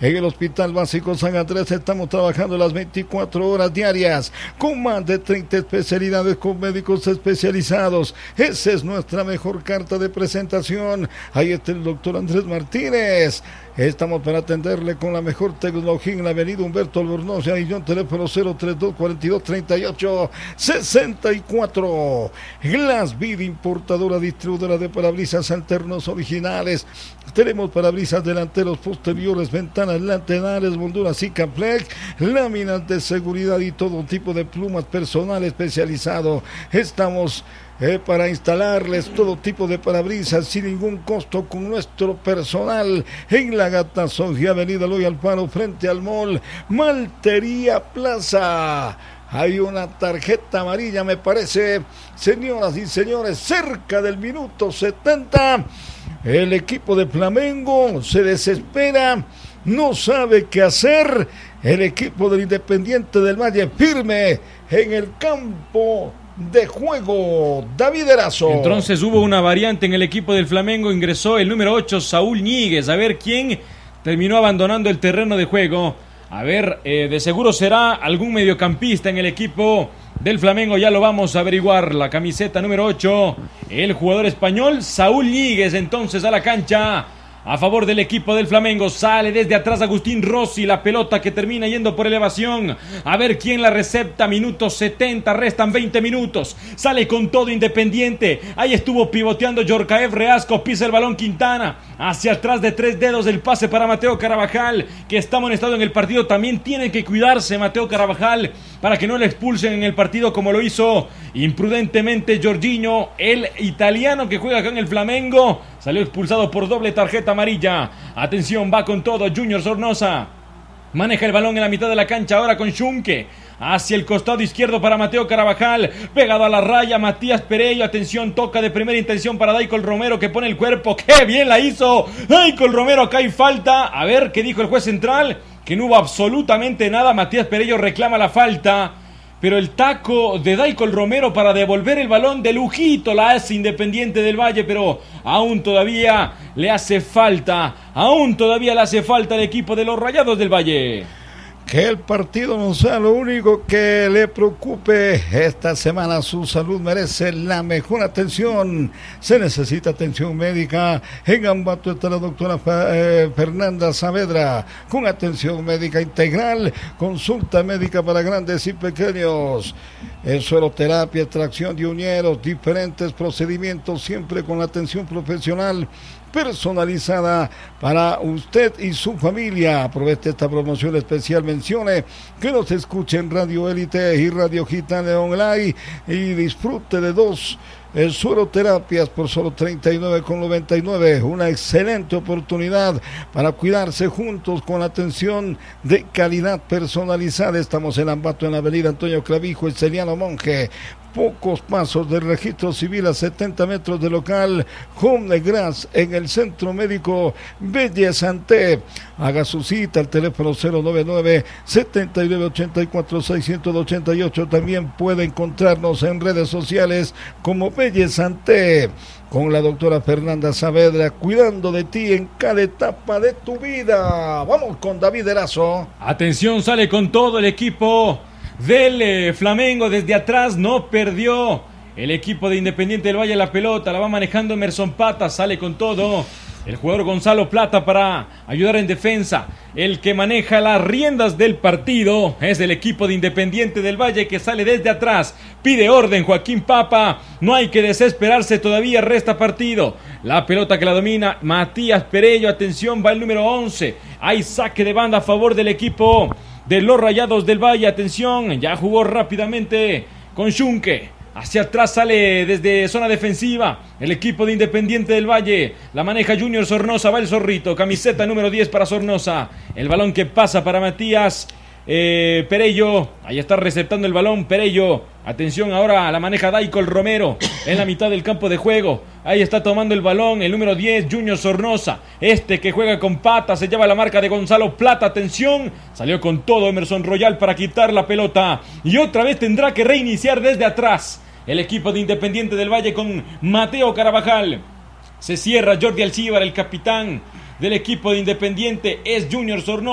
En el Hospital Básico San Andrés estamos trabajando las 24 horas diarias con más de 30 especialidades con médicos especializados. Esa es nuestra mejor carta de presentación. Ahí está el doctor Andrés Martínez. Estamos para atenderle con la mejor tecnología en la avenida Humberto Albornoz, Aillón, teléfono 032-42-38-64. Glassbead, importadora, distribuidora de parabrisas alternos originales. Tenemos parabrisas delanteros, posteriores, ventanas laterales, molduras y Caplex, láminas de seguridad y todo tipo de plumas personal especializado. Estamos para instalarles todo tipo de parabrisas sin ningún costo con nuestro personal en la Gatazogi, avenida Loy Alfaro, frente al mall Maltería Plaza. Hay una tarjeta amarilla, me parece, señoras y señores, cerca del minuto 70. El equipo de Flamengo se desespera, no sabe qué hacer. El equipo del Independiente del Valle firme en el campo de juego. David Erazo. Entonces hubo una variante en el equipo del Flamengo, ingresó el número 8, Saúl Ñíguez, a ver quién terminó abandonando el terreno de juego. A ver, de seguro será algún mediocampista en el equipo del Flamengo, ya lo vamos a averiguar. La camiseta número 8, el jugador español Saúl Ñíguez, entonces a la cancha a favor del equipo del Flamengo. Sale desde atrás Agustín Rossi, la pelota que termina yendo por elevación. A ver quién la recepta. Minuto 70, restan 20 minutos. Sale con todo Independiente. Ahí estuvo pivoteando Yorkaev Reasco, pisa el balón Quintana. Hacia atrás de 3 dedos el pase para Mateo Carabajal, que está amonestado en el partido. También tiene que cuidarse Mateo Carabajal para que no le expulsen en el partido como lo hizo imprudentemente Jorginho, el italiano que juega acá en el Flamengo. Salió expulsado por doble tarjeta amarilla. Atención, va con todo Junior Sornosa. Maneja el balón en la mitad de la cancha ahora con Schunke. Hacia el costado izquierdo para Mateo Carabajal. Pegado a la raya Matías Perello. Atención, toca de primera intención para Daicol Romero, que pone el cuerpo. ¡Qué bien la hizo! Daicol Romero, acá hay falta. A ver qué dijo el juez central. Que no hubo absolutamente nada. Matías Perello reclama la falta. Pero el taco de Daicol Romero para devolver el balón de lujito la hace Independiente del Valle, pero aún todavía le hace falta, al equipo de los Rayados del Valle. Que el partido no sea lo único que le preocupe esta semana. Su salud merece la mejor atención. Se necesita atención médica. En Ambato está la doctora Fernanda Saavedra, con atención médica integral, consulta médica para grandes y pequeños, sueroterapia, extracción de uñeros, diferentes procedimientos, siempre con atención profesional personalizada para usted y su familia. Aproveche esta promoción especial, mencione que nos escuche en Radio Élite y Radio Gitana Online y disfrute de 2 sueroterapias por solo 39,99. Una excelente oportunidad para cuidarse juntos con atención de calidad personalizada. Estamos en Ambato, en la avenida Antonio Clavijo y Celiano Monje. Pocos pasos del registro civil, a 70 metros del local Home de Gras, en el Centro Médico Bellesanté. Haga su cita al teléfono 099-7984-688. También puede encontrarnos en redes sociales como Bellesanté, con la doctora Fernanda Saavedra, cuidando de ti en cada etapa de tu vida. Vamos con David Erazo. Atención, sale con todo el equipo del Flamengo. Desde atrás no perdió el equipo de Independiente del Valle la pelota, la va manejando Emerson Pata, sale con todo el jugador Gonzalo Plata para ayudar en defensa. El que maneja las riendas del partido es el equipo de Independiente del Valle, que sale desde atrás, pide orden Joaquín Papa, no hay que desesperarse, todavía resta partido. La pelota que la domina Matías Perello, atención, va el número 11, hay saque de banda a favor del equipo de los Rayados del Valle. Atención, ya jugó rápidamente con Schunke. Hacia atrás sale desde zona defensiva el equipo de Independiente del Valle. La maneja Junior Sornosa, va el zorrito. Camiseta número 10 para Sornosa. El balón que pasa para Matías Perello. Ahí está receptando el balón Perello. Atención, ahora la maneja Daicol Romero en la mitad del campo de juego. Ahí está tomando el balón el número 10, Junior Sornosa. Este que juega con Pata, se lleva la marca de Gonzalo Plata. Atención, salió con todo Emerson Royal para quitar la pelota. Y otra vez tendrá que reiniciar desde atrás el equipo de Independiente del Valle con Mateo Carabajal. Se cierra Jordi Alcíbar, el capitán del equipo de Independiente es Junior Sornosa.